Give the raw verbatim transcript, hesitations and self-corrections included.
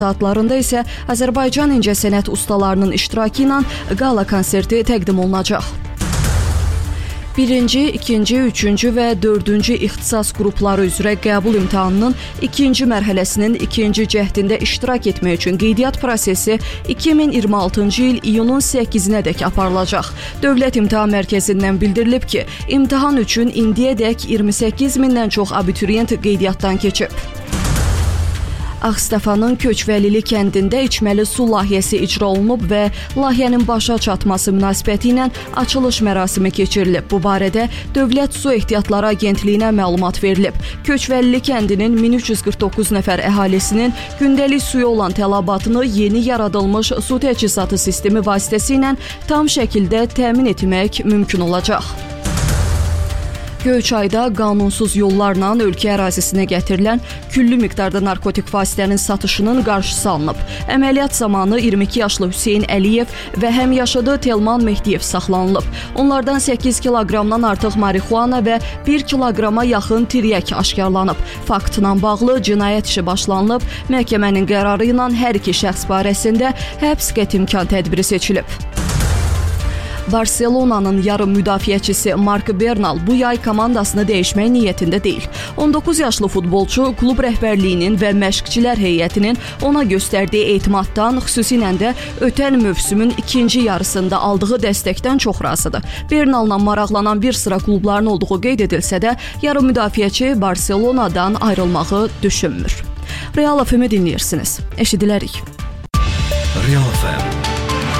saatlarında isə Azərbaycan incəsənət ustalarının iştirakı ilə qala konserti təqdim olunacaq. Birinci, ikinci, üçüncü və dördüncü ixtisas qrupları üzrə qəbul imtahanının ikinci mərhələsinin ikinci cəhdində iştirak etmək üçün qeydiyyat prosesi iki min iyirmi altıncı il iyunun səkkizinədək aparılacaq. Dövlət İmtahan Mərkəzindən bildirilib ki, imtahan üçün indiyədək iyirmi səkkiz mindən çox abituriyent qeydiyyatdan keçib. Ağstafanın Köçvəlili kəndində içməli su layihəsi icra olunub və layihənin başa çatması münasibəti ilə açılış mərasimi keçirilib. Bu barədə Dövlət Su Ehtiyatları Agentliyinə məlumat verilib. Köçvəlili kəndinin min üç yüz qırx doqquz nəfər əhalisinin gündəlik suya olan tələbatını yeni yaradılmış su təchizatı sistemi vasitəsilə tam şəkildə təmin etmək mümkün olacaq. Göyçayda qanunsuz yollarla ölkə ərazisinə gətirilən küllü miqdarda narkotik vasitənin satışının qarşısı alınıb. Əməliyyat zamanı iyirmi iki yaşlı Hüseyn Əliyev və həmyaşıdı Telman Mehdiyev saxlanılıb. Onlardan səkkiz kiloqramdan artıq marixuana və bir kiloqrama yaxın tiryək aşkarlanıb. Faktla bağlı cinayət işi başlanılıb. Məhkəmənin qərarı ilə hər iki şəxs barəsində həbs qəti imkan tədbiri seçilib. Barselonanın yarım müdafiəçisi Mark Bernal bu yay komandasını dəyişmək niyyətində deyil. on doqquz yaşlı futbolçu klub rəhbərliyinin və məşqçilər heyətinin ona göstərdiyi etimaddan, xüsusilə də ötən mövsümün ikinci yarısında aldığı dəstəkdən çox razıdır. Bernal'la maraqlanan bir sıra klubların olduğu qeyd edilsə də, yarım müdafiəçi Barselonadan ayrılmağı düşünmür. Real F M dinləyirsiniz. Eşidilərik. Real F M